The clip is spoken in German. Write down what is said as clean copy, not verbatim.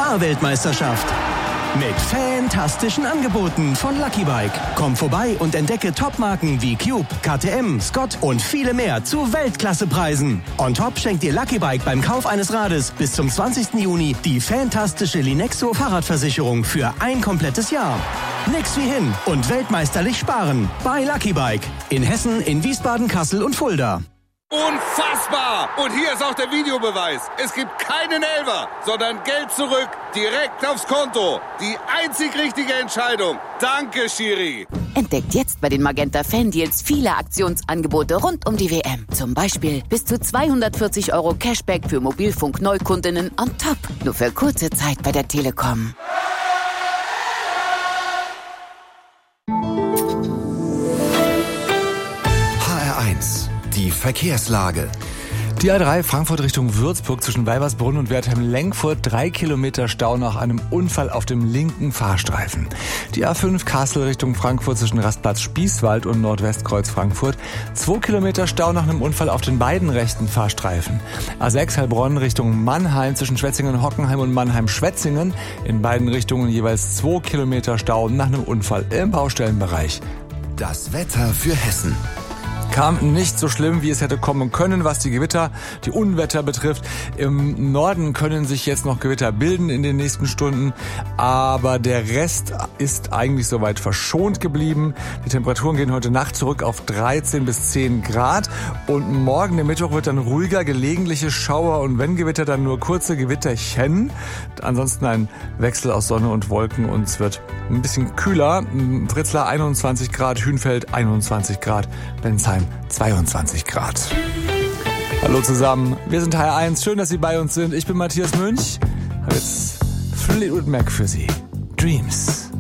Fahrweltmeisterschaft. Mit fantastischen Angeboten von Lucky Bike. Komm vorbei und entdecke Top-Marken wie Cube, KTM, Scott und viele mehr zu Weltklassepreisen. On top schenkt dir Lucky Bike beim Kauf eines Rades bis zum 20. Juni die fantastische Linexo Fahrradversicherung für ein komplettes Jahr. Nix wie hin und weltmeisterlich sparen bei Lucky Bike. In Hessen, in Wiesbaden, Kassel und Fulda. Unfassbar! Und hier ist auch der Videobeweis. Es gibt keinen Elfer, sondern Geld zurück, direkt aufs Konto. Die einzig richtige Entscheidung. Danke, Schiri. Entdeckt jetzt bei den Magenta Fan-Deals viele Aktionsangebote rund um die WM. Zum Beispiel bis zu 240 € Cashback für Mobilfunk-Neukundinnen on top. Nur für kurze Zeit bei der Telekom. HR1, die Verkehrslage. Die A3 Frankfurt Richtung Würzburg zwischen Weibersbrunn und Wertheim-Lenkfurt 3 Kilometer Stau nach einem Unfall auf dem linken Fahrstreifen. Die A5 Kassel Richtung Frankfurt zwischen Rastplatz Spießwald und Nordwestkreuz Frankfurt 2 Kilometer Stau nach einem Unfall auf den beiden rechten Fahrstreifen. A6 Heilbronn Richtung Mannheim zwischen Schwetzingen-Hockenheim und Mannheim-Schwetzingen in beiden Richtungen jeweils 2 Kilometer Stau nach einem Unfall im Baustellenbereich. Das Wetter für Hessen. Kam nicht so schlimm, wie es hätte kommen können, was die Unwetter betrifft. Im Norden können sich jetzt noch Gewitter bilden in den nächsten Stunden, aber der Rest ist eigentlich soweit verschont geblieben. Die Temperaturen gehen heute Nacht zurück auf 13 bis 10 Grad und morgen, der Mittwoch, wird dann ruhiger, gelegentliche Schauer und wenn Gewitter, dann nur kurze Gewitterchen. Ansonsten ein Wechsel aus Sonne und Wolken und es wird ein bisschen kühler. Fritzlar 21 Grad, Hünfeld 21 Grad, Bensheim 22 Grad. Hallo zusammen, wir sind HR1, schön, dass Sie bei uns sind. Ich bin Matthias Münch, habe jetzt Fleetwood Mac für Sie. Dreams.